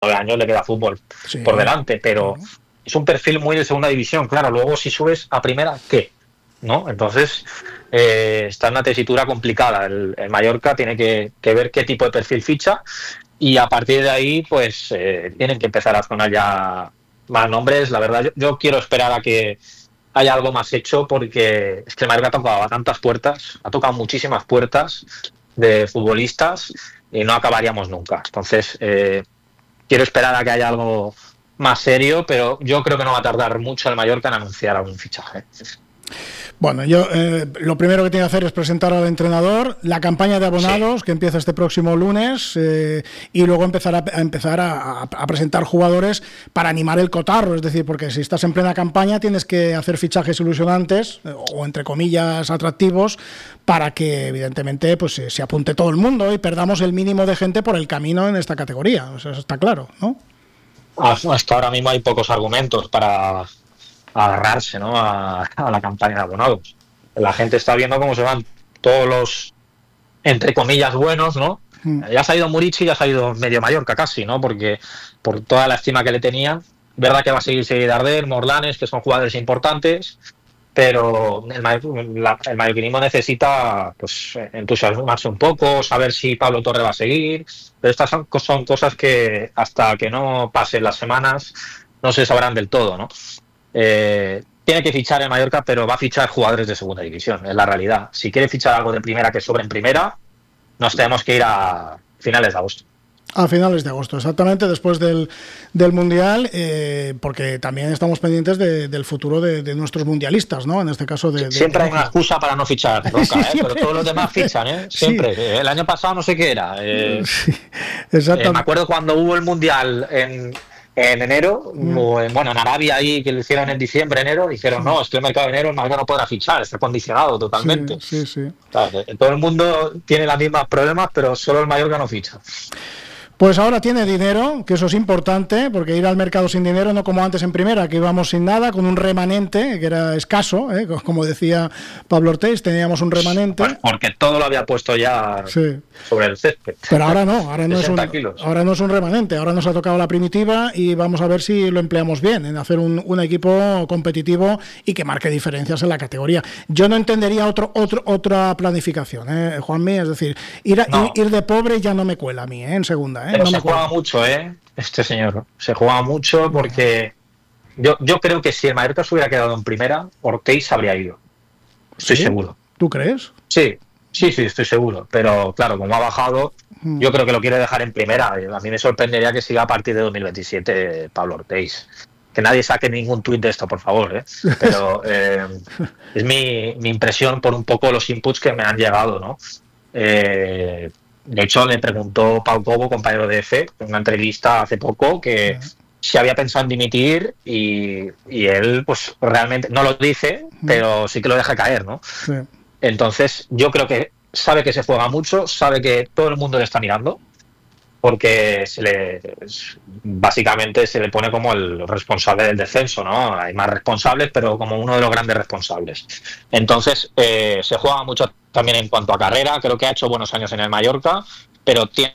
años le queda fútbol por delante, pero es un perfil muy de segunda división. Claro, luego si subes a primera, ¿qué? ¿No? Entonces está en una tesitura complicada. El Mallorca tiene que ver qué tipo de perfil ficha, y a partir de ahí pues tienen que empezar a sonar ya más nombres. La verdad, yo quiero esperar a que haya algo más hecho, porque es que el Mallorca ha tocado a tantas puertas, ha tocado muchísimas puertas de futbolistas y no acabaríamos nunca. Entonces quiero esperar a que haya algo más serio, pero yo creo que no va a tardar mucho el Mallorca en anunciar algún fichaje. Bueno, yo lo primero que tengo que hacer es presentar al entrenador, la campaña de abonados que empieza este próximo lunes, y luego empezar a presentar jugadores para animar el cotarro. Es decir, porque si estás en plena campaña tienes que hacer fichajes ilusionantes o entre comillas atractivos, para que evidentemente pues se apunte todo el mundo y perdamos el mínimo de gente por el camino en esta categoría. O sea, eso está claro, ¿no? Hasta ahora mismo hay pocos argumentos para agarrarse, ¿no?, a la campaña de abonados. La gente está viendo cómo se van todos los, entre comillas, buenos, ¿no? Ya se ha ido Murici, ya se ha ido medio Mallorca casi, ¿no? Porque por toda la estima que le tenían. Verdad que va a seguir Darder, Morlanes, que son jugadores importantes, pero el mallorquinismo necesita pues entusiasmarse un poco, saber si Pablo Torre va a seguir. Pero estas son cosas que hasta que no pasen las semanas no se sabrán del todo, ¿no? Tiene que fichar en Mallorca, pero va a fichar jugadores de segunda división, es la realidad. Si quiere fichar algo de primera que sobre en primera, nos tenemos que ir a finales de agosto. A finales de agosto, exactamente, después del Mundial, porque también estamos pendientes del futuro de nuestros mundialistas, ¿no? En este caso siempre hay una excusa para no fichar, Roca, pero todos los demás fichan, siempre. Sí. El año pasado no sé qué era. Sí, exactamente. Me acuerdo cuando hubo el Mundial en enero, en Arabia ahí, que lo hicieron en diciembre, enero, dijeron, no, es que el mercado de enero el Mallorca no podrá fichar, está condicionado totalmente. Sí. Claro, todo el mundo tiene los mismos problemas, pero solo el Mallorca no ficha. Pues ahora tiene dinero, que eso es importante, porque ir al mercado sin dinero, no como antes en primera, que íbamos sin nada, con un remanente, que era escaso, como decía Pablo Ortiz, teníamos un remanente. Pues porque todo lo había puesto ya sobre el césped. Pero ahora no es un remanente, ahora nos ha tocado la primitiva y vamos a ver si lo empleamos bien, en hacer un equipo competitivo y que marque diferencias en la categoría. Yo no entendería otra planificación, Juanmi, es decir, ir de pobre ya no me cuela a mí, en segunda, Pero se juega mucho, este señor. Se juega mucho porque yo creo que si el Mallorca se hubiera quedado en primera, Ortiz habría ido. Estoy seguro. ¿Tú crees? Sí, estoy seguro. Pero claro, como ha bajado, yo creo que lo quiere dejar en primera. A mí me sorprendería que siga a partir de 2027 Pablo Ortiz. Que nadie saque ningún tuit de esto, por favor, Pero es mi impresión por un poco los inputs que me han llegado, ¿no? De hecho, le preguntó Pau Cobo, compañero de EFE, en una entrevista hace poco, que si había pensado en dimitir, y él, pues realmente no lo dice, pero sí que lo deja caer, ¿no? Sí. Entonces, yo creo que sabe que se juega mucho, sabe que todo el mundo le está mirando, porque básicamente se le pone como el responsable del descenso, ¿no? Hay más responsables, pero como uno de los grandes responsables. Entonces, se juega mucho también en cuanto a carrera. Creo que ha hecho buenos años en el Mallorca, pero tiene...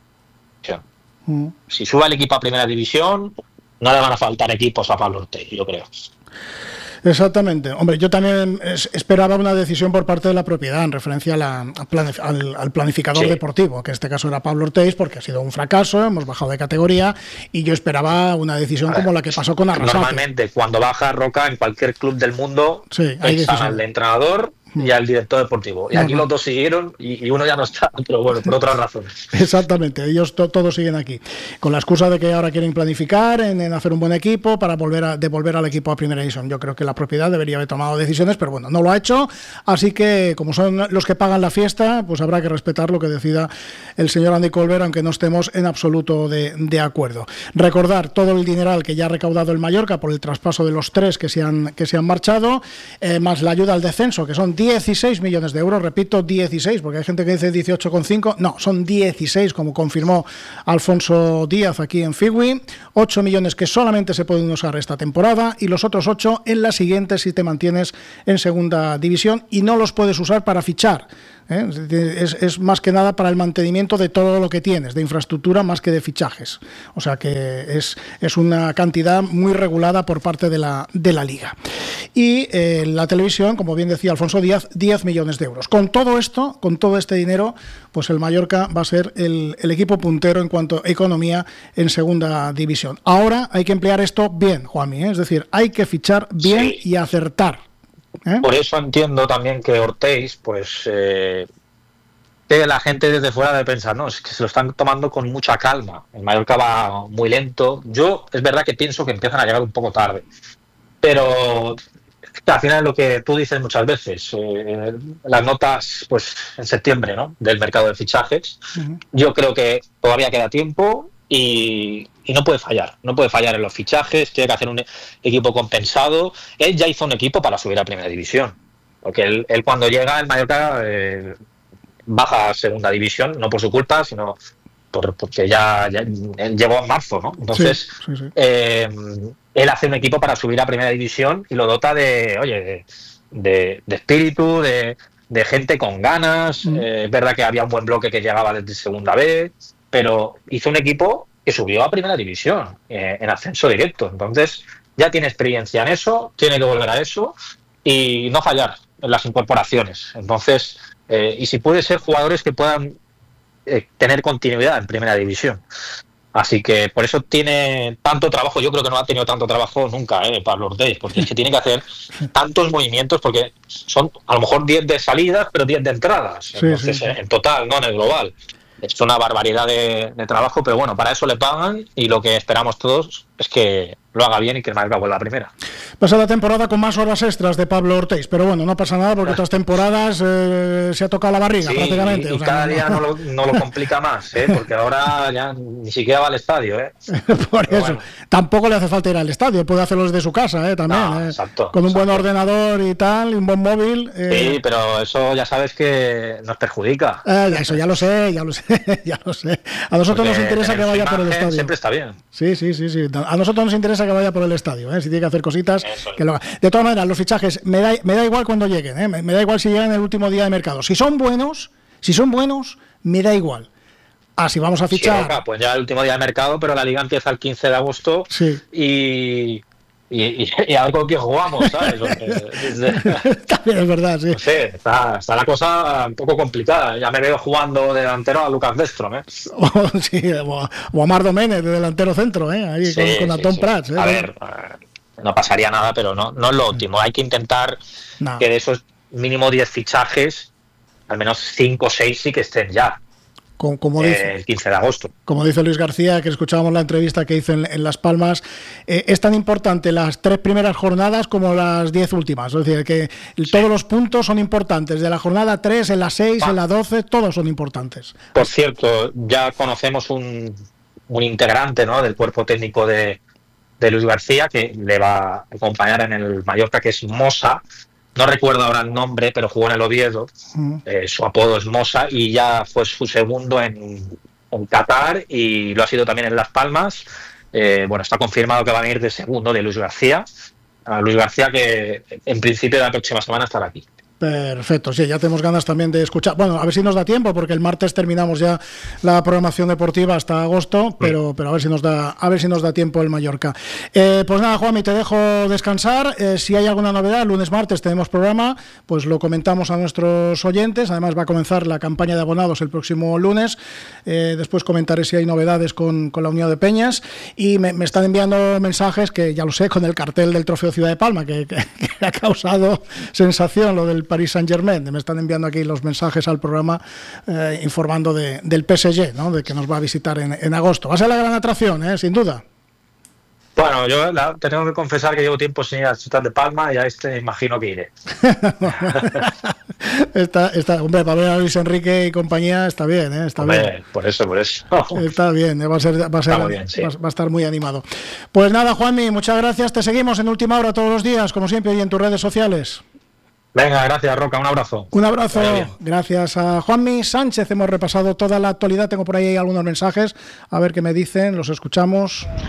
Si sube el equipo a primera división, no le van a faltar equipos a Pablo Ortiz, yo creo. Exactamente. Hombre, yo también esperaba una decisión por parte de la propiedad en referencia al planificador deportivo, que en este caso era Pablo Ortiz, porque ha sido un fracaso, hemos bajado de categoría, y yo esperaba una decisión como la que pasó con Arrasate. Normalmente, cuando baja Roca en cualquier club del mundo, echan al entrenador y al director deportivo. Y aquí los dos siguieron y uno ya no está, pero bueno, por otras razones. Exactamente, ellos todos siguen aquí. Con la excusa de que ahora quieren planificar en hacer un buen equipo para devolver al equipo a primera división. Yo creo que la propiedad debería haber tomado decisiones, pero bueno, no lo ha hecho. Así que, como son los que pagan la fiesta, pues habrá que respetar lo que decida el señor Andy Colbert, aunque no estemos en absoluto de acuerdo. Recordar todo el dineral que ya ha recaudado el Mallorca por el traspaso de los 3 que se han marchado, más la ayuda al descenso, que son 16 millones de euros, repito, 16, porque hay gente que dice 18,5, no, son 16, como confirmó Alfonso Díaz aquí en Figui, 8 millones que solamente se pueden usar esta temporada y los otros 8 en la siguiente si te mantienes en segunda división, y no los puedes usar para fichar Es más que nada para el mantenimiento de todo lo que tienes, de infraestructura más que de fichajes. O sea que es una cantidad muy regulada por parte de la Liga. Y la televisión, como bien decía Alfonso Díaz, 10 millones de euros. Con todo esto, con todo este dinero, pues el Mallorca va a ser el equipo puntero en cuanto a economía en segunda división. Ahora hay que emplear esto bien, Juanmi, es decir, hay que fichar bien y acertar. Por eso entiendo también que Ortiz, pues que la gente desde fuera debe pensar, no, es que se lo están tomando con mucha calma. El Mallorca va muy lento. Yo es verdad que pienso que empiezan a llegar un poco tarde, pero al final es lo que tú dices muchas veces, las notas pues en septiembre, ¿no?, del mercado de fichajes. Yo creo que todavía queda tiempo y no puede fallar en los fichajes, tiene que hacer un equipo compensado. Él ya hizo un equipo para subir a primera división, porque él cuando llega el Mallorca baja a segunda división, no por su culpa, sino porque ya él llegó en marzo, ¿no? Entonces sí. Él hace un equipo para subir a primera división y lo dota de espíritu, de gente con ganas. Es verdad que había un buen bloque que llegaba desde segunda B, pero hizo un equipo que subió a primera división en ascenso directo. Entonces ya tiene experiencia en eso, tiene que volver a eso y no fallar en las incorporaciones. Entonces, y si puede ser jugadores que puedan tener continuidad en primera división. Así que por eso tiene tanto trabajo. Yo creo que no ha tenido tanto trabajo nunca Pablo Ortiz, porque es que tiene que hacer tantos movimientos, porque son a lo mejor 10 de salidas, pero 10 de entradas. Entonces, en total, no en el global. Es una barbaridad de trabajo, pero bueno, para eso le pagan y lo que esperamos todos es que lo haga bien y que el Mallorca vuelva a la primera. Pasada temporada con más horas extras de Pablo Ortiz, pero bueno, no pasa nada porque otras temporadas se ha tocado la barriga prácticamente. Y cada día no lo complica más, porque ahora ya ni siquiera va al estadio. Por pero eso, bueno, tampoco le hace falta ir al estadio, puede hacerlo desde su casa también. Exacto, con un buen ordenador y tal, y un buen móvil. Sí, pero eso ya sabes que nos perjudica. Eso ya lo sé. A nosotros nos interesa que vaya por el estadio. Siempre está bien. Sí. A nosotros nos interesa que vaya por el estadio, si tiene que hacer cositas, que lo haga. De todas maneras, los fichajes, me da igual cuando lleguen, me da igual si llegan el último día de mercado. Si son buenos, me da igual. Si vamos a fichar... Sí, pues ya el último día de mercado, pero la Liga empieza el 15 de agosto y a ver con quién jugamos, ¿sabes? También es verdad, sí. No sé, está la cosa un poco complicada. Ya me veo jugando de delantero a Lucas Destrom, o a Marc Domènech de delantero centro, ahí con Antón Prats. A ver, no pasaría nada, pero no es lo óptimo. Hay que intentar que de esos mínimo 10 fichajes, al menos 5 o 6 sí que estén ya. Como dice, el 15 de agosto. Como dice Luis García, que escuchábamos la entrevista que hizo en Las Palmas, es tan importante las 3 primeras jornadas como las 10 últimas. Es decir, que todos los puntos son importantes. De la jornada 3, en la 6, en la 12, todos son importantes. Por cierto, ya conocemos un integrante, ¿no?, del cuerpo técnico de Luis García, que le va a acompañar en el Mallorca, que es Mosa. No recuerdo ahora el nombre, pero jugó en el Oviedo. Su apodo es Mosa y ya fue su segundo en Qatar y lo ha sido también en Las Palmas. Está confirmado que va a venir de segundo de Luis García. Luis García, que en principio la próxima semana estará aquí. Perfecto, sí, ya tenemos ganas también de escuchar. Bueno, a ver si nos da tiempo, porque el martes terminamos ya la programación deportiva hasta agosto, pero a ver si nos da tiempo el Mallorca. Pues nada, Juanmi, te dejo descansar. Si hay alguna novedad, lunes, martes tenemos programa, pues lo comentamos a nuestros oyentes. Además va a comenzar la campaña de abonados el próximo lunes. Después comentaré si hay novedades con la Unión de Peñas. Y me están enviando mensajes que ya lo sé, con el cartel del Trofeo Ciudad de Palma, que ha causado sensación lo del Paris Saint-Germain. Me están enviando aquí los mensajes al programa informando del PSG, ¿no?, de que nos va a visitar en agosto. Va a ser la gran atracción, sin duda. Bueno, yo tengo que confesar que llevo tiempo sin ir a Ciudad de Palma y a imagino que iré. Hombre, para ver a Luis Enrique y compañía está bien, está bien. Por eso. Está bien, va a estar muy animado. Pues nada, Juanmi, muchas gracias. Te seguimos en Última Hora todos los días, como siempre, y en tus redes sociales. Venga, gracias, Roca, un abrazo. Un abrazo, gracias a Juanmi Sánchez. Hemos repasado toda la actualidad, tengo por ahí algunos mensajes, a ver qué me dicen, los escuchamos.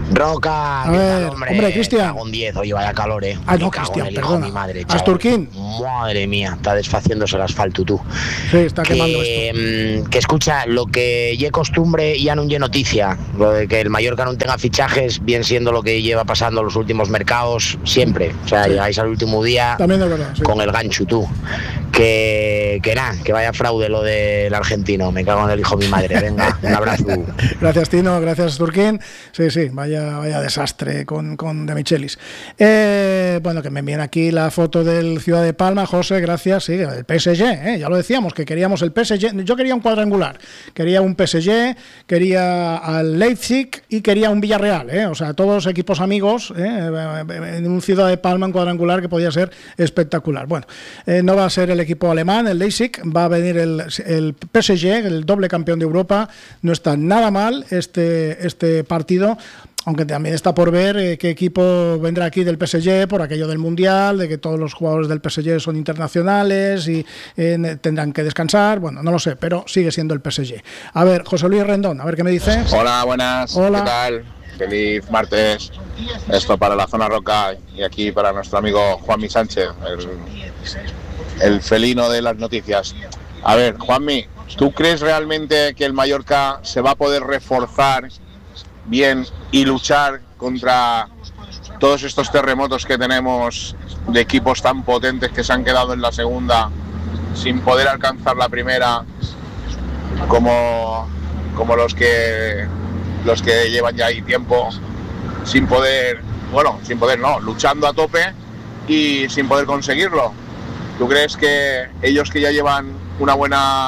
Roca, a ver, hombre, Cristian. Con 10, oye, vaya calor, No, Cristian, perdona. Mi madre, Asturquín. Madre mía, está desfaciéndose el asfalto, tú. Sí, está quemando esto. Que escucha, lo que ya costumbre ya no es noticia, lo de que el Mallorca no tenga fichajes, bien siendo lo que lleva pasando en los últimos mercados, siempre. O sea, llegáis al último día también de verdad, sí. Con el gancho, tú. Que nada, que vaya fraude lo del argentino. Me cago en el hijo de mi madre. Venga, un abrazo. Gracias, Tino. Gracias, Turquín. Sí, vaya desastre con De Michelis. Bueno, que me envíen aquí la foto del Ciudad de Palma. José, gracias. Sí, el PSG, ya lo decíamos, que queríamos el PSG. Yo quería un cuadrangular. Quería un PSG, quería al Leipzig y quería un Villarreal. O sea, todos equipos amigos en un Ciudad de Palma en cuadrangular que podía ser espectacular. Bueno, no va a ser el equipo alemán, el Leipzig, va a venir el PSG, el doble campeón de Europa. No está nada mal este partido, aunque también está por ver qué equipo vendrá aquí del PSG por aquello del Mundial, de que todos los jugadores del PSG son internacionales y tendrán que descansar. Bueno, no lo sé, pero sigue siendo el PSG. A ver, José Luis Rendón, a ver qué me dice. Hola, buenas. Hola. ¿Qué tal? Feliz martes. Esto para la zona Roca y aquí para nuestro amigo Juanmi Sánchez, el felino de las noticias. A ver, Juanmi, ¿tú crees realmente que el Mallorca se va a poder reforzar bien y luchar contra todos estos terremotos que tenemos de equipos tan potentes que se han quedado en la segunda sin poder alcanzar la primera, como los que llevan ya ahí tiempo luchando a tope y sin poder conseguirlo? ¿Tú crees que ellos que ya llevan unos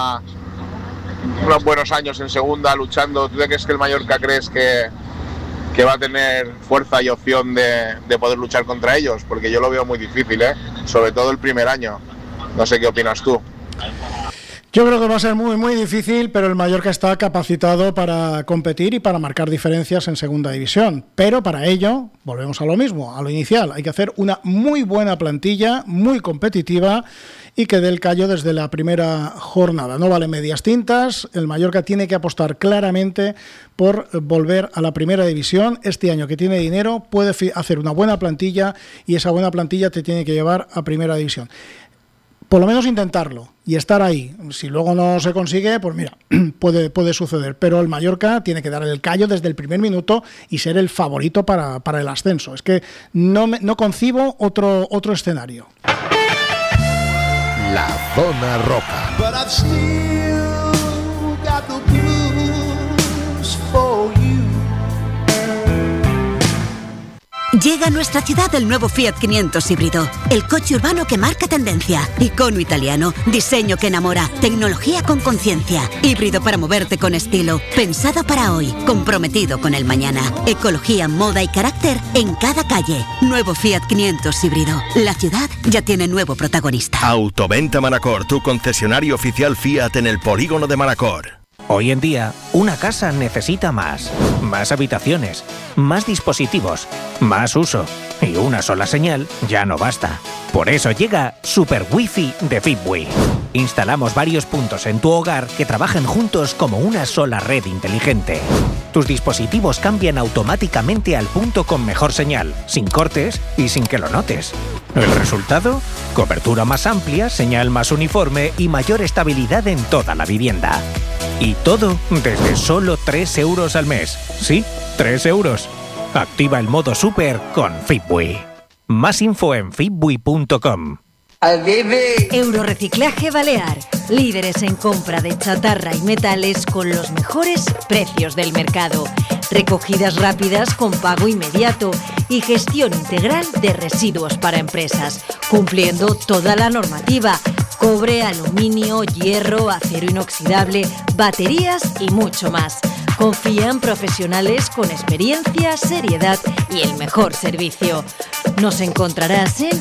buenos años en segunda luchando, tú crees que el Mallorca crees que va a tener fuerza y opción de poder luchar contra ellos? Porque yo lo veo muy difícil, sobre todo el primer año. No sé qué opinas tú. Yo creo que va a ser muy, muy difícil, pero el Mallorca está capacitado para competir y para marcar diferencias en segunda división. Pero para ello, volvemos a lo mismo, a lo inicial. Hay que hacer una muy buena plantilla, muy competitiva y que dé el callo desde la primera jornada. No vale medias tintas. El Mallorca tiene que apostar claramente por volver a la primera división. Este año que tiene dinero puede hacer una buena plantilla y esa buena plantilla te tiene que llevar a primera división. Por lo menos intentarlo y estar ahí. Si luego no se consigue, pues mira, puede suceder. Pero el Mallorca tiene que dar el callo desde el primer minuto y ser el favorito para el ascenso. Es que no concibo otro escenario. La zona Roca. But I've still got the blues for you. Llega a nuestra ciudad el nuevo Fiat 500 híbrido, el coche urbano que marca tendencia, icono italiano, diseño que enamora, tecnología con conciencia, híbrido para moverte con estilo, pensado para hoy, comprometido con el mañana, ecología, moda y carácter en cada calle. Nuevo Fiat 500 híbrido, la ciudad ya tiene nuevo protagonista. Autoventa Manacor, tu concesionario oficial Fiat en el polígono de Manacor. Hoy en día, una casa necesita más habitaciones, más dispositivos, más uso. Y una sola señal ya no basta. Por eso llega Super Wi-Fi de Fitbui. Instalamos varios puntos en tu hogar que trabajan juntos como una sola red inteligente. Tus dispositivos cambian automáticamente al punto con mejor señal, sin cortes y sin que lo notes. ¿El resultado? Cobertura más amplia, señal más uniforme y mayor estabilidad en toda la vivienda. Y todo desde solo 3 euros al mes. Sí, 3 euros. Activa el modo Super con Fitbui. Más info en fitbui.com. Eurorreciclaje Balear. Líderes en compra de chatarra y metales con los mejores precios del mercado. Recogidas rápidas con pago inmediato y gestión integral de residuos para empresas, cumpliendo toda la normativa. Cobre, aluminio, hierro, acero inoxidable, baterías y mucho más. Confían profesionales con experiencia, seriedad y el mejor servicio. Nos encontrarás en